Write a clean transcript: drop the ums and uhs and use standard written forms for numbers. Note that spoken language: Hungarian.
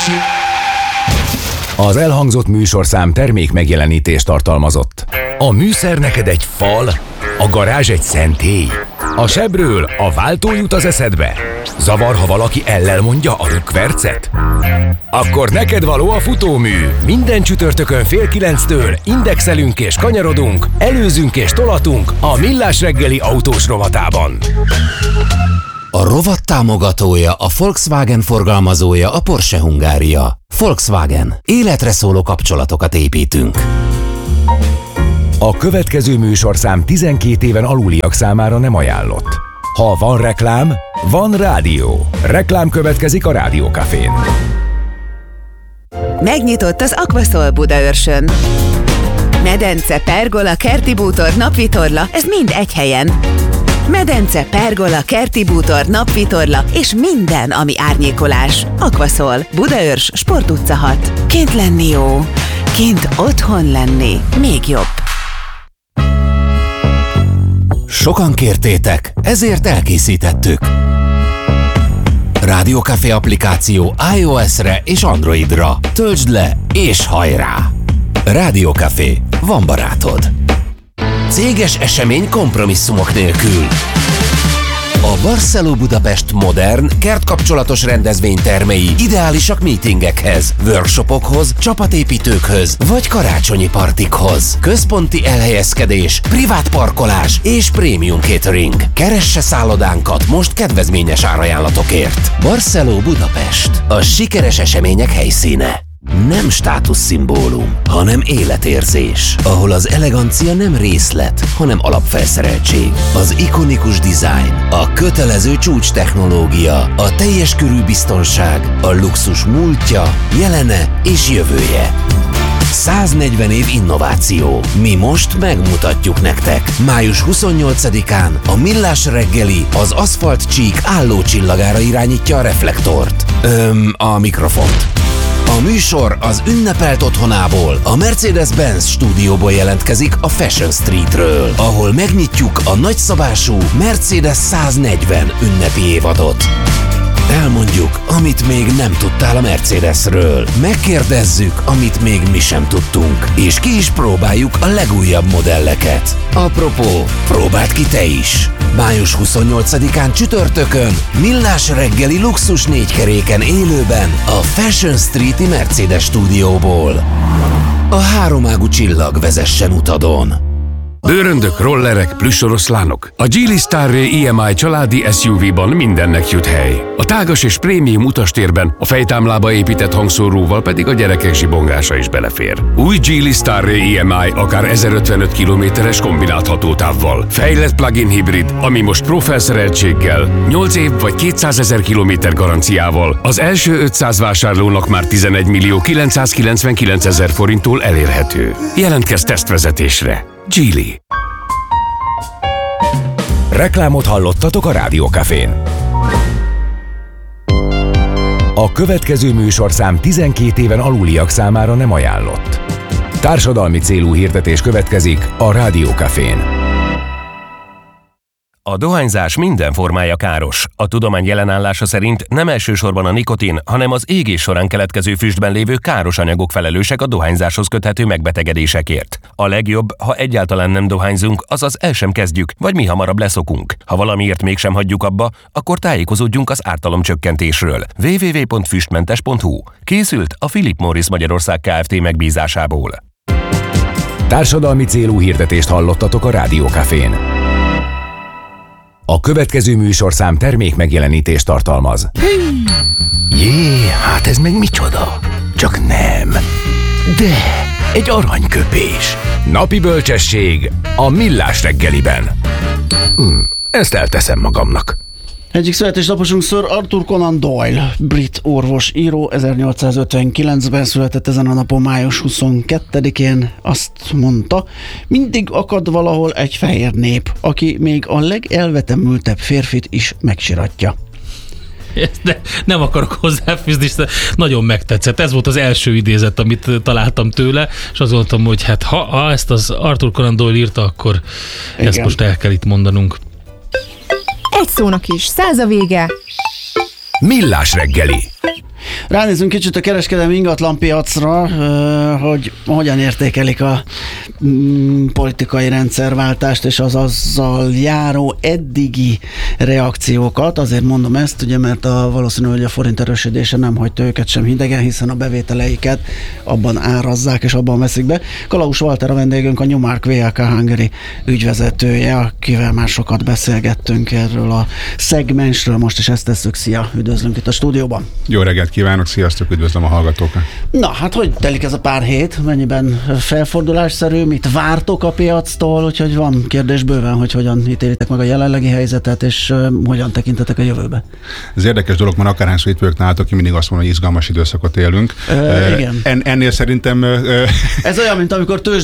Az elhangzott műsorszám termék megjelenítést tartalmazott. A műszer neked egy fal, a garázs egy szentély. A sebről a váltó jut az eszedbe. Zavar, ha valaki ellel mondja a rökkvercet? Akkor neked való a futómű. Minden csütörtökön 8:30 indexelünk és kanyarodunk, előzünk és tolatunk a Millás reggeli autós rovatában. A rovat támogatója, a Volkswagen forgalmazója, a Porsche Hungária. Volkswagen. Életre szóló kapcsolatokat építünk. A következő műsorszám 12 éven aluliak számára nem ajánlott. Ha van reklám, van rádió. Reklám következik a Rádiókafén. Megnyitott az Aquaszol Budaörsön. Medence, pergola, kerti bútor, napvitorla, ez mind egy helyen. Medence, pergola, kerti bútor, napvitorla és minden, ami árnyékolás. Aquaszol, Budaörs, Sport utca 6. Kint lenni jó, kint otthon lenni még jobb. Sokan kértétek, ezért elkészítettük. Rádiókafé applikáció iOS-re és Androidra. Töltsd le és hajrá! Rádiókafé. Van barátod. Céges esemény kompromisszumok nélkül. A Barceló Budapest modern, kertkapcsolatos rendezvénytermei ideálisak meetingekhez, workshopokhoz, csapatépítőkhöz vagy karácsonyi partikhoz. Központi elhelyezkedés, privát parkolás és prémium catering. Keresse szállodánkat most kedvezményes árajánlatokért. Barceló Budapest. A sikeres események helyszíne. Nem státuszszimbólum, hanem életérzés, ahol az elegancia nem részlet, hanem alapfelszereltség. Az ikonikus dizájn, a kötelező csúcstechnológia, a teljes körű biztonság, a luxus múltja, jelene és jövője. 140 év innováció. Mi most megmutatjuk nektek. Május 28-án a Millás reggeli az aszfalt csík állócsillagára irányítja a reflektort. A mikrofont. A műsor az ünnepelt otthonából, a Mercedes-Benz stúdióból jelentkezik a Fashion Streetről, ahol megnyitjuk a nagyszabású Mercedes 140 ünnepi évadot. Elmondjuk, amit még nem tudtál a Mercedesről. Megkérdezzük, amit még mi sem tudtunk. És ki is próbáljuk a legújabb modelleket. Apropó, próbáld ki te is! Május 28-án csütörtökön Millás reggeli luxus 4 keréken élőben a Fashion Street-i Mercedes stúdióból. A háromágú csillag vezessen utadon. Bőröndök, rollerek, plüssoroszlánok. A Geely Starray EMI családi SUV-ban mindennek jut hely. A tágas és prémium utastérben a fejtámlába épített hangszóróval pedig a gyerekek zsibongása is belefér. Új Geely Starray EMI akár 1055 km-es kombinált hatótávval. Fejlett plug-in hibrid, ami most Pro felszereltséggel, 8 év vagy 200 000 km garanciával az első 500 vásárlónak már 11 999 000 forinttól elérhető. Jelentkezz tesztvezetésre! Geely. Reklámot hallottatok a Rádiókafén. A következő műsorszám 12 éven aluliak számára nem ajánlott. Társadalmi célú hirdetés következik a Rádiókafén. A dohányzás minden formája káros. A tudomány jelenállása szerint nem elsősorban a nikotin, hanem az égés során keletkező füstben lévő káros anyagok felelősek a dohányzáshoz köthető megbetegedésekért. A legjobb, ha egyáltalán nem dohányzunk, azaz el sem kezdjük, vagy mi hamarabb leszokunk. Ha valamiért mégsem hagyjuk abba, akkor tájékozódjunk az ártalomcsökkentésről. www.füstmentes.hu. Készült a Philip Morris Magyarország Kft. Megbízásából. Társadalmi célú hirdetést hallottatok a Rádiókafén. A következő műsorszám termék megjelenítést tartalmaz. Jé, hát ez meg micsoda? Csak nem. De, egy aranyköpés. Napi bölcsesség a Millás reggeliben. Ezt elteszem magamnak. Egyik születésnaposunk Sir Arthur Conan Doyle, brit orvos, író, 1859-ben született ezen a napon, május 22-én. Azt mondta, mindig akad valahol egy fehér nép, aki még a legelvetemültebb férfit is megsiratja. De nem akarok hozzáfűzni, nagyon megtetszett. Ez volt az első idézet, amit találtam tőle, és azt gondoltam, hogy hát ha ezt az Arthur Conan Doyle írta, akkor igen, ezt most el kell itt mondanunk. Egy szónak is, 100 a vége. Millás reggeli. Ránézzünk kicsit a kereskedelmi ingatlanpiacra, hogy hogyan értékelik a politikai rendszerváltást és az azzal járó eddigi reakciókat. Azért mondom ezt, ugye, mert valószínű, hogy a forint erősödése nem hagyta őket sem hidegen, hiszen a bevételeiket abban árazzák és abban veszik be. Kalausz Walter a vendégünk, a Newmark VLK Hungary ügyvezetője, akivel már sokat beszélgettünk erről a szegmensről, most is ezt tesszük. Szia, üdvözlünk itt a stúdióban. Jó reggelt kívánok, sziasztok, üdvözlöm a hallgatókat. Na, hát hogy telik ez a pár hét? Mennyiben felfordulásszerű? Mit vártok a piactól? Úgyhogy van kérdés bőven, hogy hogyan ítélitek meg a jelenlegi helyzetet, és hogyan tekintetek a jövőbe. Ez érdekes dolog, mert akárhányszor itt vagyok nálatok, ki mindig azt mondom, hogy izgalmas időszakot élünk. Igen. Ennél szerintem... Ez olyan, mint amikor